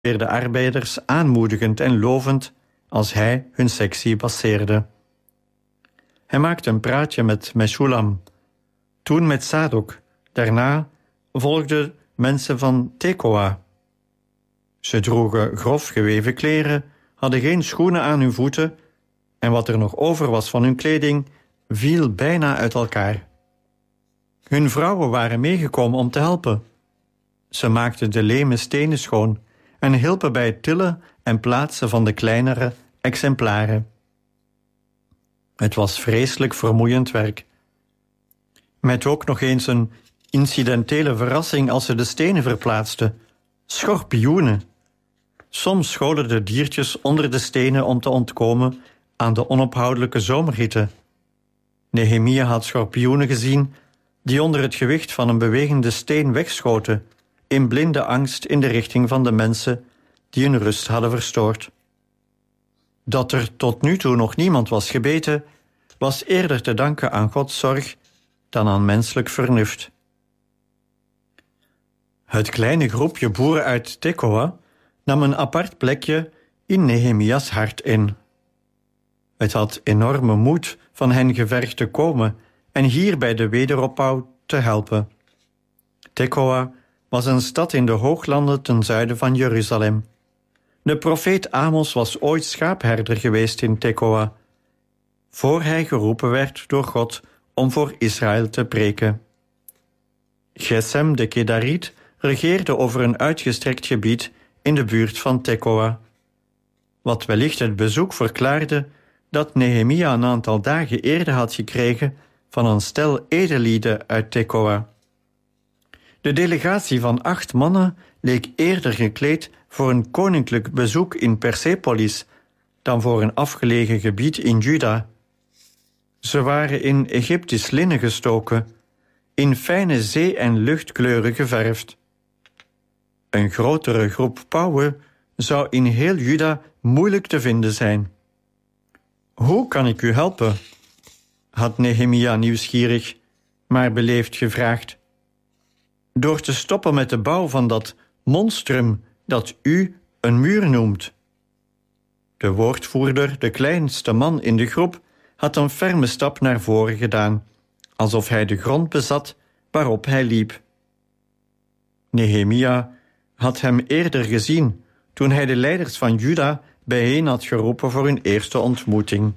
de arbeiders aanmoedigend en lovend als hij hun sectie passeerde. Hij maakte een praatje met Meshulam, toen met Sadok. Daarna volgden mensen van Tekoa. Ze droegen grof geweven kleren, hadden geen schoenen aan hun voeten en wat er nog over was van hun kleding viel bijna uit elkaar. Hun vrouwen waren meegekomen om te helpen. Ze maakten de leme stenen schoon en hielpen bij het tillen en plaatsen van de kleinere exemplaren. Het was vreselijk vermoeiend werk. Met ook nog eens een incidentele verrassing als ze de stenen verplaatsten. Schorpioenen. Soms scholen de diertjes onder de stenen om te ontkomen aan de onophoudelijke zomerhitte. Nehemia had schorpioenen gezien die onder het gewicht van een bewegende steen wegschoten, in blinde angst in de richting van de mensen die hun rust hadden verstoord. Dat er tot nu toe nog niemand was gebeten, was eerder te danken aan Gods zorg dan aan menselijk vernuft. Het kleine groepje boeren uit Tekoa nam een apart plekje in Nehemia's hart in. Het had enorme moed van hen gevergd te komen en hier bij de wederopbouw te helpen. Tekoa was een stad in de hooglanden ten zuiden van Jeruzalem. De profeet Amos was ooit schaapherder geweest in Tekoa, voor hij geroepen werd door God om voor Israël te preken. Gesem de Kedariet regeerde over een uitgestrekt gebied in de buurt van Tekoa, wat wellicht het bezoek verklaarde dat Nehemia een aantal dagen eerder had gekregen van een stel edellieden uit Tekoa. De delegatie van 8 mannen leek eerder gekleed voor een koninklijk bezoek in Persepolis dan voor een afgelegen gebied in Juda. Ze waren in Egyptisch linnen gestoken, in fijne zee- en luchtkleuren geverfd. Een grotere groep pauwen zou in heel Juda moeilijk te vinden zijn. Hoe kan ik u helpen? Had Nehemia nieuwsgierig, maar beleefd gevraagd. Door te stoppen met de bouw van dat monstrum dat u een muur noemt. De woordvoerder, de kleinste man in de groep, had een ferme stap naar voren gedaan, alsof hij de grond bezat waarop hij liep. Nehemia had hem eerder gezien toen hij de leiders van Juda bijeen had geroepen voor hun eerste ontmoeting.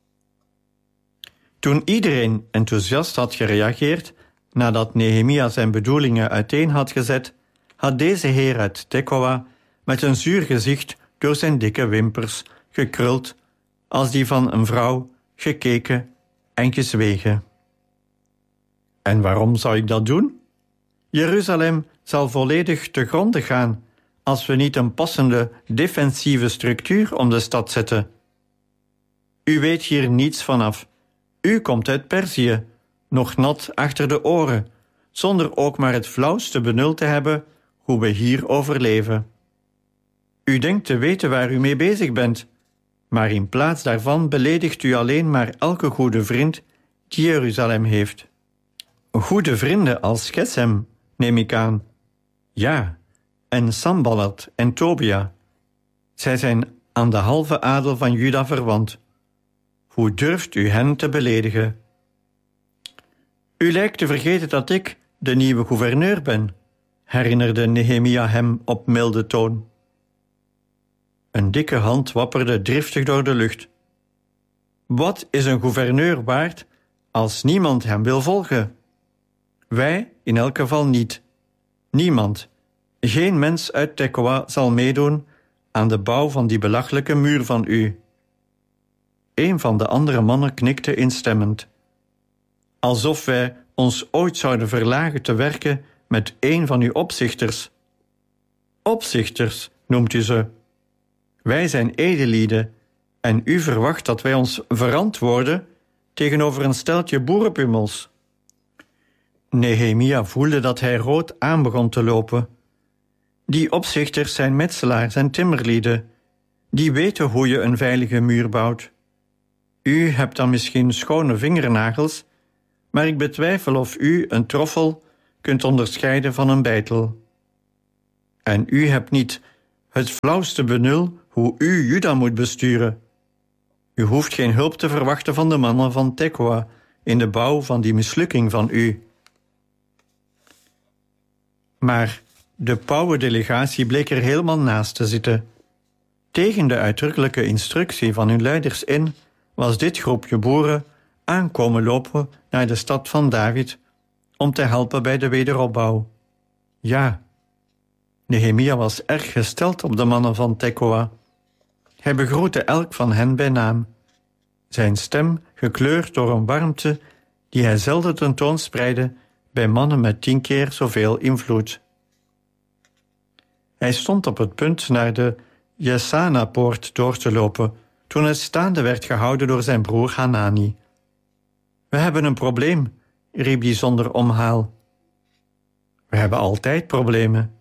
Toen iedereen enthousiast had gereageerd, nadat Nehemia zijn bedoelingen uiteen had gezet, had deze heer uit Tekoa met een zuur gezicht door zijn dikke wimpers gekruld als die van een vrouw gekeken en gezwegen. En waarom zou ik dat doen? Jeruzalem zal volledig te gronde gaan als we niet een passende defensieve structuur om de stad zetten. U weet hier niets vanaf. U komt uit Perzië, nog nat achter de oren, zonder ook maar het flauwste benul te hebben hoe we hier overleven. U denkt te weten waar u mee bezig bent, maar in plaats daarvan beledigt u alleen maar elke goede vriend die Jeruzalem heeft. Goede vrienden als Gesem, neem ik aan. Ja, en Sanballat en Tobia. Zij zijn aan de halve adel van Juda verwant. Hoe durft u hen te beledigen? U lijkt te vergeten dat ik de nieuwe gouverneur ben, herinnerde Nehemia hem op milde toon. Een dikke hand wapperde driftig door de lucht. Wat is een gouverneur waard als niemand hem wil volgen? Wij in elk geval niet. Niemand, geen mens uit Tekoa zal meedoen aan de bouw van die belachelijke muur van u. Een van de andere mannen knikte instemmend. Alsof wij ons ooit zouden verlagen te werken met een van uw opzichters. Opzichters, noemt u ze. Wij zijn edellieden en u verwacht dat wij ons verantwoorden tegenover een steltje boerenpummels. Nehemia voelde dat hij rood aan begon te lopen. Die opzichters zijn metselaars en timmerlieden. Die weten hoe je een veilige muur bouwt. U hebt dan misschien schone vingernagels, maar ik betwijfel of u een troffel kunt onderscheiden van een beitel. En u hebt niet het flauwste benul hoe u Juda moet besturen. U hoeft geen hulp te verwachten van de mannen van Tekoa in de bouw van die mislukking van u. Maar de pauwendelegatie bleek er helemaal naast te zitten. Tegen de uitdrukkelijke instructie van hun leiders in was dit groepje boeren aankomen lopen naar de stad van David om te helpen bij de wederopbouw. Ja, Nehemia was erg gesteld op de mannen van Tekoa. Hij begroette elk van hen bij naam. Zijn stem gekleurd door een warmte die hij zelden tentoonspreidde bij mannen met 10 keer zoveel invloed. Hij stond op het punt naar de Jesana-poort door te lopen toen hij staande werd gehouden door zijn broer Hanani. We hebben een probleem, riep hij zonder omhaal. We hebben altijd problemen.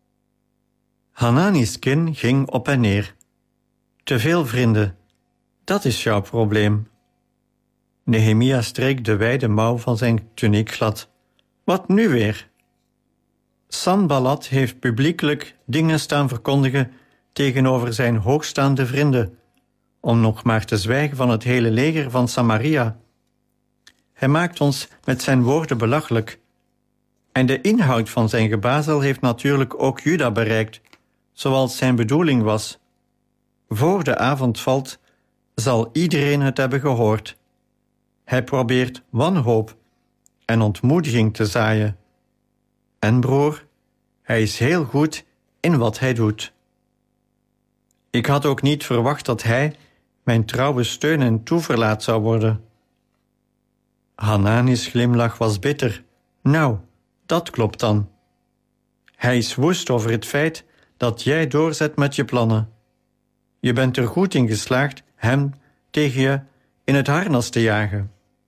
Hanani's kin ging op en neer. Te veel vrienden, dat is jouw probleem. Nehemia streek de wijde mouw van zijn tuniek glad. Wat nu weer? Sanballat heeft publiekelijk dingen staan verkondigen tegenover zijn hoogstaande vrienden, om nog maar te zwijgen van het hele leger van Samaria. Hij maakt ons met zijn woorden belachelijk. En de inhoud van zijn gebazel heeft natuurlijk ook Juda bereikt, zoals zijn bedoeling was. Voor de avond valt, zal iedereen het hebben gehoord. Hij probeert wanhoop en ontmoediging te zaaien. En broer, hij is heel goed in wat hij doet. Ik had ook niet verwacht dat hij mijn trouwe steun en toeverlaat zou worden. Hanani's glimlach was bitter. Nou, dat klopt dan. Hij is woest over het feit dat jij doorzet met je plannen. Je bent er goed in geslaagd hem tegen je in het harnas te jagen.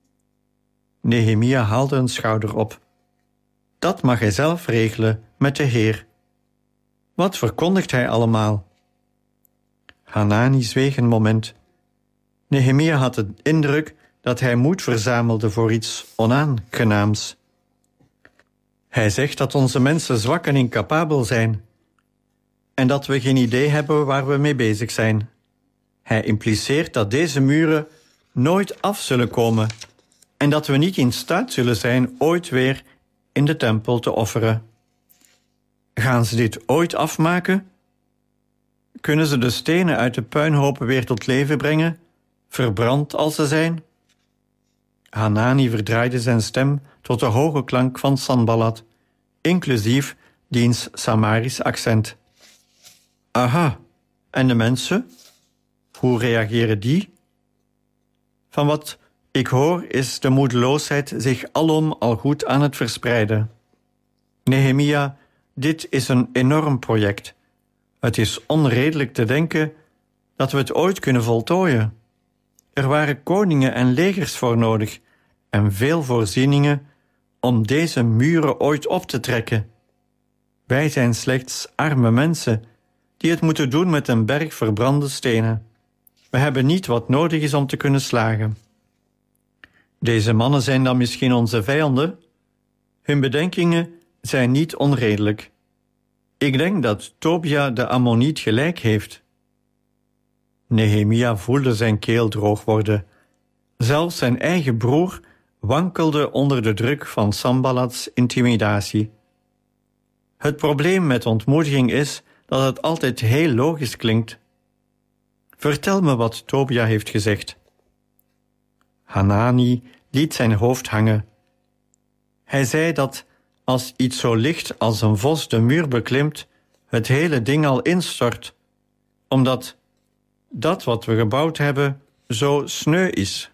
Nehemia haalde een schouder op. Dat mag hij zelf regelen met de Heer. Wat verkondigt hij allemaal? Hanani zweeg een moment. Nehemia had de indruk dat hij moed verzamelde voor iets onaangenaams. Hij zegt dat onze mensen zwak en incapabel zijn en dat we geen idee hebben waar we mee bezig zijn. Hij impliceert dat deze muren nooit af zullen komen en dat we niet in staat zullen zijn ooit weer in de tempel te offeren. Gaan ze dit ooit afmaken? Kunnen ze de stenen uit de puinhopen weer tot leven brengen, verbrand als ze zijn? Hanani verdraaide zijn stem tot de hoge klank van Sanballat, inclusief diens Samarisch accent. Aha, en de mensen? Hoe reageren die? Van wat ik hoor is de moedeloosheid zich alom al goed aan het verspreiden. Nehemia, dit is een enorm project. Het is onredelijk te denken dat we het ooit kunnen voltooien. Er waren koningen en legers voor nodig en veel voorzieningen om deze muren ooit op te trekken. Wij zijn slechts arme mensen die het moeten doen met een berg verbrande stenen. We hebben niet wat nodig is om te kunnen slagen. Deze mannen zijn dan misschien onze vijanden? Hun bedenkingen zijn niet onredelijk. Ik denk dat Tobia de Ammoniet gelijk heeft. Nehemia voelde zijn keel droog worden. Zelfs zijn eigen broer wankelde onder de druk van Sanballats intimidatie. Het probleem met ontmoediging is dat het altijd heel logisch klinkt. Vertel me wat Tobia heeft gezegd. Hanani liet zijn hoofd hangen. Hij zei dat als iets zo licht als een vos de muur beklimt, het hele ding al instort, omdat dat wat we gebouwd hebben zo sneu is.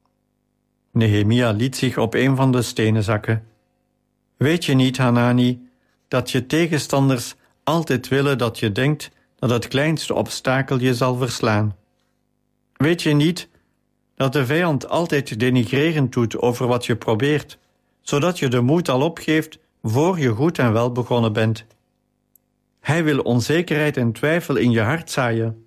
Nehemia liet zich op een van de stenen zakken. Weet je niet, Hanani, dat je tegenstanders altijd willen dat je denkt dat het kleinste obstakel je zal verslaan? Weet je niet dat de vijand altijd denigrerend doet over wat je probeert, zodat je de moed al opgeeft voor je goed en wel begonnen bent? Hij wil onzekerheid en twijfel in je hart zaaien.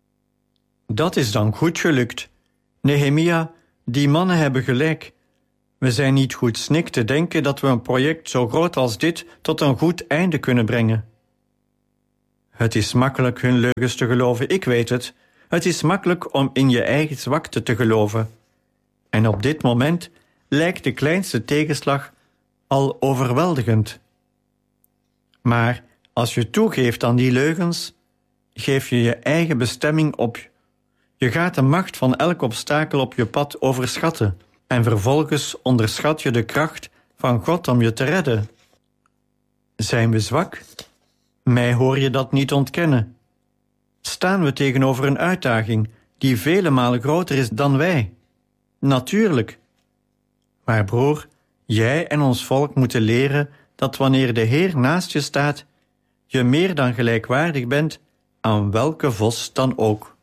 Dat is dan goed gelukt. Nehemia, die mannen hebben gelijk. We zijn niet goed snik te denken dat we een project zo groot als dit tot een goed einde kunnen brengen. Het is makkelijk hun leugens te geloven, ik weet het. Het is makkelijk om in je eigen zwakte te geloven. En op dit moment lijkt de kleinste tegenslag al overweldigend. Maar als je toegeeft aan die leugens, geef je je eigen bestemming op. Je gaat de macht van elk obstakel op je pad overschatten en vervolgens onderschat je de kracht van God om je te redden. Zijn we zwak? Mij hoor je dat niet ontkennen. Staan we tegenover een uitdaging die vele malen groter is dan wij? Natuurlijk. Maar broer, jij en ons volk moeten leren dat wanneer de Heer naast je staat, je meer dan gelijkwaardig bent aan welke vos dan ook.